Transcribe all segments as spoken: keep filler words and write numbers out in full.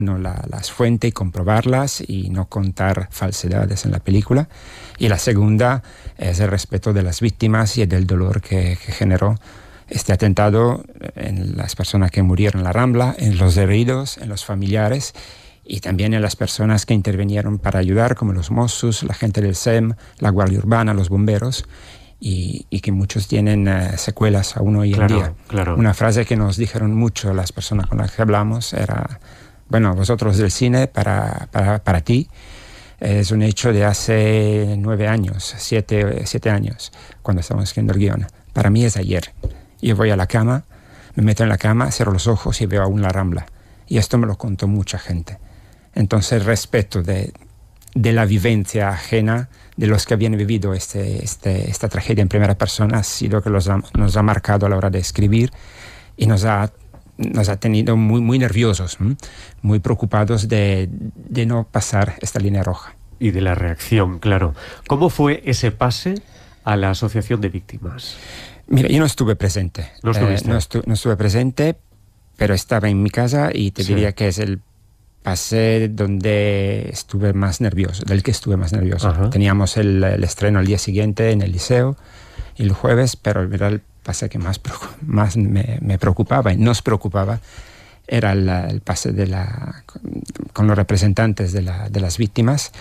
no la, las fuentes y comprobarlas y no contar falsedades en la película. Y la segunda es el respeto de las víctimas y del dolor que, que generó este atentado en las personas que murieron en la Rambla, en los heridos, en los familiares y también en las personas que intervinieron para ayudar, como los Mossos, la gente del S E M, la Guardia Urbana, los bomberos, y, y que muchos tienen uh, secuelas aún hoy claro, en día. Claro. Una frase que nos dijeron mucho las personas con las que hablamos era: bueno, vosotros del cine, para, para, para ti, es un hecho de hace nueve años, siete, siete años, cuando estábamos escribiendo el guión. Para mí es ayer. Yo voy a la cama, me meto en la cama, cierro los ojos y veo aún la Rambla. Y esto me lo contó mucha gente. Entonces el respeto de, de la vivencia ajena de los que habían vivido este, este, esta tragedia en primera persona ha sido que los ha, nos ha marcado a la hora de escribir y nos ha nos ha tenido muy, muy nerviosos, ¿m? muy preocupados de, de no pasar esta línea roja. Y de la reacción, claro. ¿Cómo fue ese pase a la Asociación de Víctimas? Mira, yo no estuve presente. ¿No estuviste? Eh, no, estu- no estuve presente, pero estaba en mi casa y te Sí. diría que es el pase donde estuve más nervioso, del que estuve más nervioso. Ajá. Teníamos el, el estreno al día siguiente en el liceo, el jueves, pero era el pase que más, más me, me preocupaba y nos preocupaba era el, el pase de la, con los representantes de, la, de las víctimas.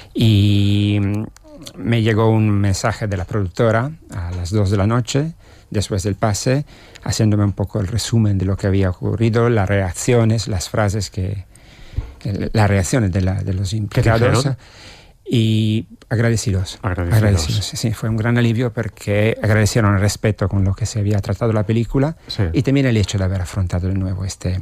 Y me llegó un mensaje de la productora a las dos de la noche, después del pase, haciéndome un poco el resumen de lo que había ocurrido, las reacciones, las frases que... que las reacciones de, la, de los implicados. Y agradecidos. Agradecidos. agradecidos. Sí, fue un gran alivio porque agradecieron el respeto con lo que se había tratado la película, sí. y también el hecho de haber afrontado de nuevo este,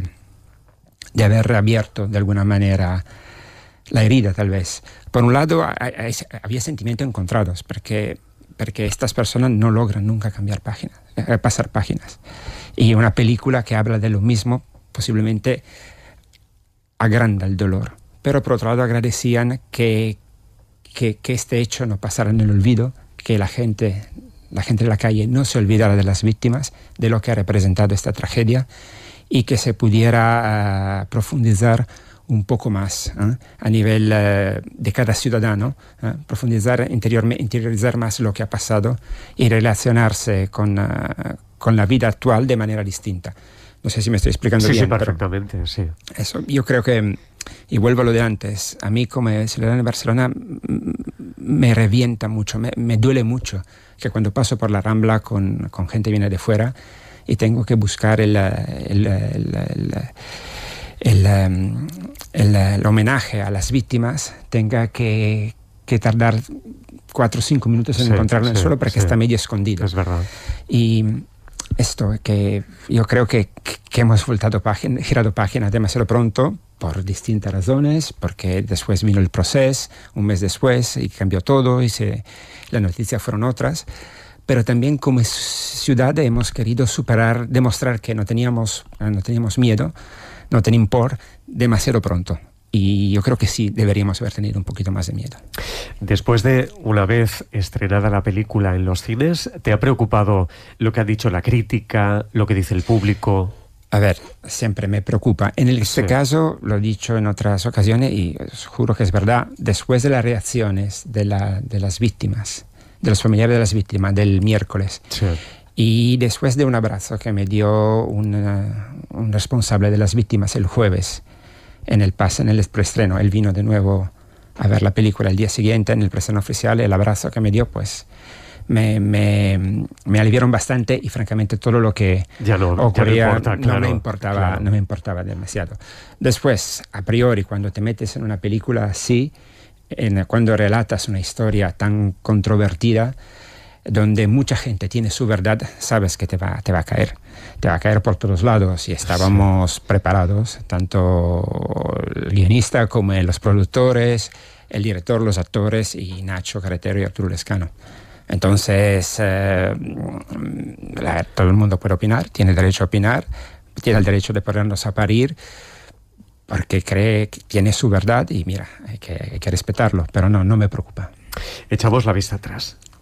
de haber reabierto de alguna manera la herida, tal vez. Por un lado, hay, hay, había sentimientos encontrados porque, porque estas personas no logran nunca cambiar páginas, eh, pasar páginas. Y una película que habla de lo mismo posiblemente agranda el dolor. Pero por otro lado agradecían que Que, que este hecho no pasara en el olvido, que la gente, la gente de la calle no se olvidara de las víctimas, de lo que ha representado esta tragedia, y que se pudiera uh, profundizar un poco más ¿eh? a nivel uh, de cada ciudadano, ¿eh? profundizar, interior, interiorizar más lo que ha pasado y relacionarse con, uh, con la vida actual de manera distinta. No sé si me estoy explicando sí, bien. Sí, perfectamente, sí. Eso, yo creo que, y vuelvo a lo de antes, a mí como ciudadano de Barcelona me revienta mucho, me, me duele mucho que cuando paso por la Rambla con, con gente que viene de fuera y tengo que buscar el, el, el, el, el, el, el, el homenaje a las víctimas, tenga que, que tardar cuatro o cinco minutos en sí, encontrarlo sí, en el suelo porque sí. está medio escondido. Es verdad. Y esto, que yo creo que, que hemos voltado página, girado página demasiado pronto por distintas razones, porque después vino el proceso, un mes después, y cambió todo, y se, las noticias fueron otras. Pero también como ciudad hemos querido superar, demostrar que no teníamos, no teníamos miedo, no teníamos por demasiado pronto. Y yo creo que sí, deberíamos haber tenido un poquito más de miedo. Después de una vez estrenada la película en los cines, ¿te ha preocupado lo que ha dicho la crítica, lo que dice el público? A ver, siempre me preocupa. En este sí. caso, lo he dicho en otras ocasiones y os juro que es verdad, después de las reacciones de, la, de las víctimas, de los familiares de las víctimas del miércoles, sí. y después de un abrazo que me dio una, un responsable de las víctimas el jueves, en el pase, en el preestreno, él vino de nuevo a ver la película el día siguiente, en el preestreno oficial, el abrazo que me dio, pues me, me, me aliviaron bastante y francamente todo lo que ya no, ocurría ya no, importa, no, claro, me importaba, claro. no me importaba demasiado. Después, a priori, cuando te metes en una película así, en, cuando relatas una historia tan controvertida, donde mucha gente tiene su verdad, sabes que te va, te va a caer. Te va a caer por todos lados y estábamos sí. preparados, tanto el guionista como los productores, el director, los actores y Nacho Carretero y Arturo Lescano. Entonces, eh, la, todo el mundo puede opinar, tiene derecho a opinar, tiene el derecho de ponernos a parir, porque cree que tiene su verdad y mira, hay que, hay que respetarlo, pero no, no me preocupa. Echamos la vista atrás.